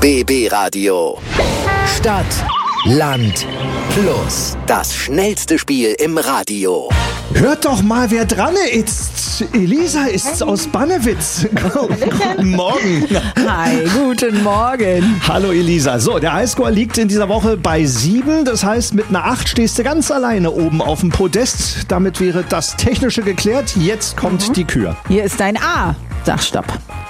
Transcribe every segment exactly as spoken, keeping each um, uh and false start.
B B Radio. Stadt, Land, Plus. Das schnellste Spiel im Radio. Hört doch mal, wer dran ist. Elisa ist aus Bannewitz. Guten Morgen. Hi, guten Morgen. Hallo Elisa. So, der Highscore liegt in dieser Woche bei sieben. Das heißt, mit einer acht stehst du ganz alleine oben auf dem Podest. Damit wäre das Technische geklärt. Jetzt kommt mhm. die Kür. Hier ist dein A. Sag Stopp.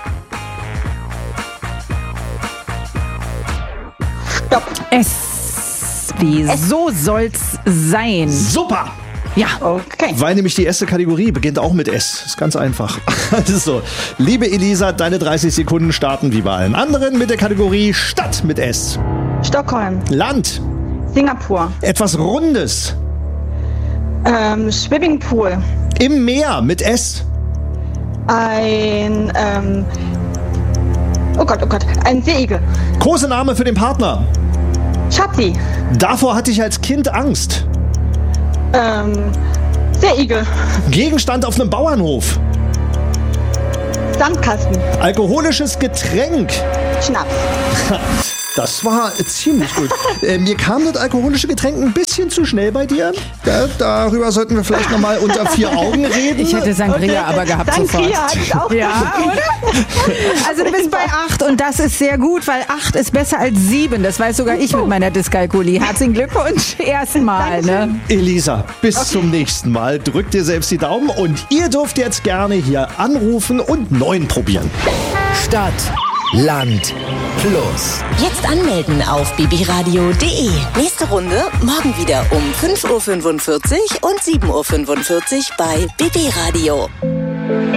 Stopp. S. Wie so soll's sein. Super. Ja. Okay. Weil nämlich die erste Kategorie beginnt auch mit S. Ist ganz einfach. Also, liebe Elisa, deine dreißig Sekunden starten wie bei allen anderen mit der Kategorie Stadt mit S. Stockholm. Land. Singapur. Etwas Rundes. Ähm, Swimmingpool. Im Meer mit S. Ein, ähm, oh Gott, oh Gott, ein Seeigel. Kosename für den Partner. Schatzi. Davor hatte ich als Kind Angst. Ähm, Seeigel. Gegenstand auf einem Bauernhof. Sandkasten. Alkoholisches Getränk. Schnaps. Das war ziemlich gut. äh, mir kam das alkoholische Getränk ein bisschen zu schnell bei dir. Da, darüber sollten wir vielleicht nochmal unter vier Augen reden. Ich hätte Sangria aber gehabt Sangria sofort. hatte ich auch. Ja, oder? Also du bist bei acht und das ist sehr gut, weil acht ist besser als sieben. Das weiß sogar ich mit meiner Dyskalkulie. Herzlichen Glückwunsch erstmal. Ne? Elisa, bis Okay. zum nächsten Mal. Drückt dir selbst die Daumen und ihr dürft jetzt gerne hier anrufen und neun probieren. Stadt, Land, Plus. Jetzt anmelden auf b b radio punkt d e. Nächste Runde morgen wieder um fünf Uhr fünfundvierzig und sieben Uhr fünfundvierzig bei B B Radio.